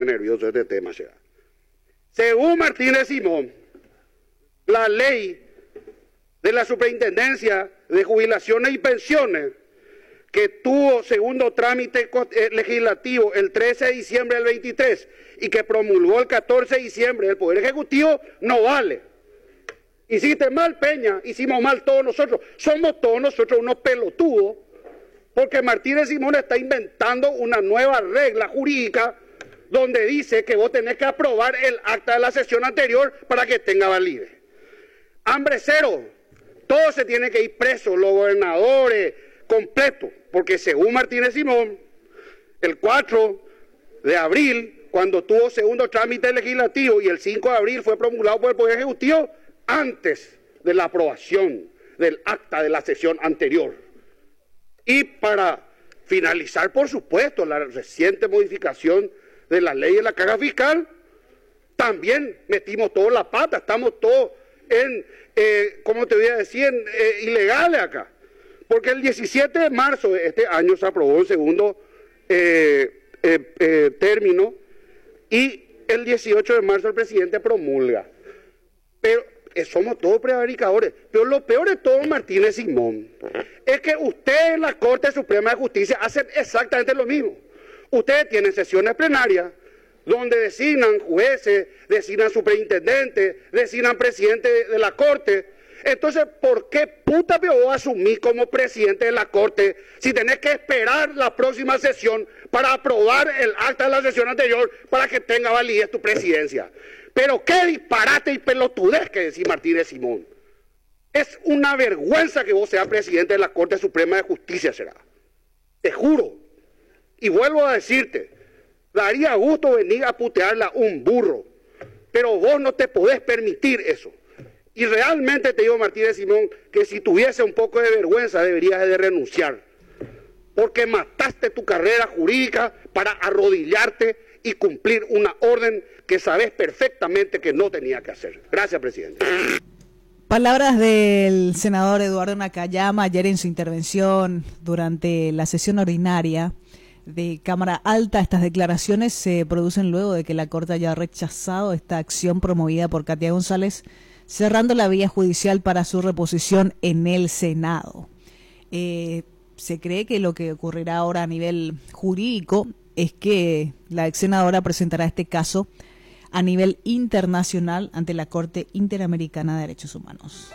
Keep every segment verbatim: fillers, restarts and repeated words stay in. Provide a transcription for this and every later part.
nervioso este tema, ya. Según Martínez Simón, la ley de la Superintendencia de Jubilaciones y Pensiones, que tuvo segundo trámite legislativo el trece de diciembre del veintitrés y que promulgó el catorce de diciembre del Poder Ejecutivo, no vale. Hiciste mal, Peña, hicimos mal todos nosotros. Somos todos nosotros unos pelotudos, porque Martínez Simón está inventando una nueva regla jurídica donde dice que vos tenés que aprobar el acta de la sesión anterior para que tenga validez. Hambre cero, todos se tienen que ir presos, los gobernadores, completo, porque según Martínez Simón, el cuatro de abril, cuando tuvo segundo trámite legislativo, y el cinco de abril fue promulgado por el Poder Ejecutivo, antes de la aprobación del acta de la sesión anterior. Y para finalizar, por supuesto, la reciente modificación de la ley de la carga fiscal, también metimos toda la pata, estamos todos en, eh, ¿cómo te voy a decir?, en, eh, ilegales acá. Porque el diecisiete de marzo de este año se aprobó el segundo eh, eh, eh, término y el dieciocho de marzo el presidente promulga. Pero eh, somos todos prevaricadores. Pero lo peor de todo, Martínez Simón, es que ustedes en la Corte Suprema de Justicia hacen exactamente lo mismo. Ustedes tienen sesiones plenarias donde designan jueces, designan superintendentes, designan presidente de, de la Corte. Entonces, ¿por qué puta me voy a asumir como presidente de la Corte si tenés que esperar la próxima sesión para aprobar el acta de la sesión anterior para que tenga validez tu presidencia? Pero qué disparate y pelotudez que decís, Martínez Simón. Es una vergüenza que vos seas presidente de la Corte Suprema de Justicia, será. Te juro. Y vuelvo a decirte, daría gusto venir a putearla un burro, pero vos no te podés permitir eso. Y realmente te digo, Martínez Simón, que si tuviese un poco de vergüenza deberías de renunciar, porque mataste tu carrera jurídica para arrodillarte y cumplir una orden que sabes perfectamente que no tenía que hacer. Gracias, presidente. Palabras del senador Eduardo Nakayama ayer en su intervención durante la sesión ordinaria de Cámara Alta. Estas declaraciones se producen luego de que la Corte haya rechazado esta acción promovida por Katia González, cerrando la vía judicial para su reposición en el Senado. Eh, se cree que lo que ocurrirá ahora a nivel jurídico es que la ex senadora presentará este caso a nivel internacional ante la Corte Interamericana de Derechos Humanos.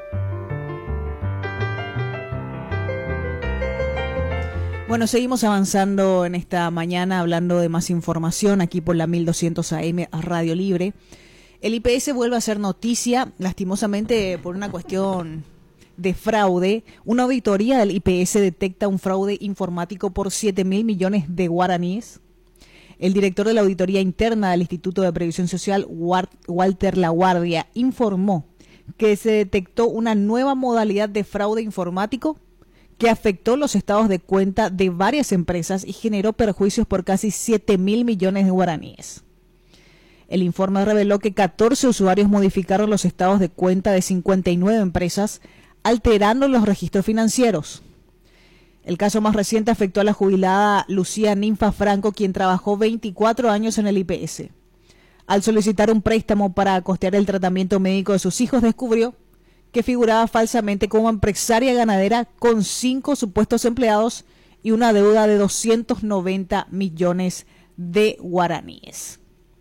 Bueno, seguimos avanzando en esta mañana hablando de más información aquí por la mil doscientos A M Radio Libre. El I P S vuelve a ser noticia, lastimosamente por una cuestión de fraude. Una auditoría del I P S detecta un fraude informático por siete mil millones de guaraníes. El director de la Auditoría Interna del Instituto de Previsión Social, Walter Laguardia, informó que se detectó una nueva modalidad de fraude informático que afectó los estados de cuenta de varias empresas y generó perjuicios por casi siete mil millones de guaraníes. El informe reveló que catorce usuarios modificaron los estados de cuenta de cincuenta y nueve empresas, alterando los registros financieros. El caso más reciente afectó a la jubilada Lucía Ninfa Franco, quien trabajó veinticuatro años en el I P S. Al solicitar un préstamo para costear el tratamiento médico de sus hijos, descubrió que figuraba falsamente como empresaria ganadera con cinco supuestos empleados y una deuda de doscientos noventa millones de guaraníes.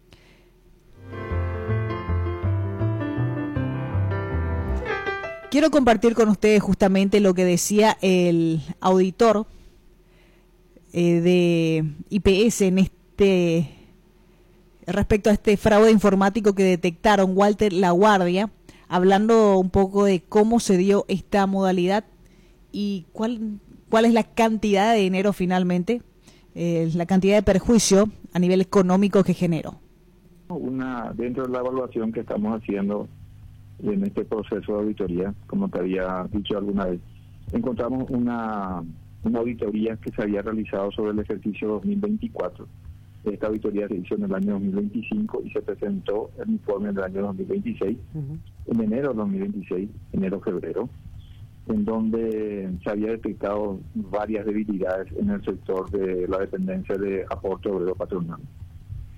Quiero compartir con ustedes justamente lo que decía el auditor eh, de I P S en este respecto a este fraude informático que detectaron, Walter Laguardia, hablando un poco de cómo se dio esta modalidad y cuál cuál es la cantidad de dinero finalmente, eh, la cantidad de perjuicio a nivel económico que generó. Una dentro de la evaluación que estamos haciendo en este proceso de auditoría, como te había dicho alguna vez, encontramos una, una auditoría que se había realizado sobre el ejercicio dos mil veinticuatro. Esta auditoría se hizo en el año dos mil veinticinco y se presentó el informe del año dos mil veintiséis, uh-huh. en enero de dos mil veintiséis, enero-febrero, en donde se había detectado varias debilidades en el sector de la dependencia de aporte obrero patronal.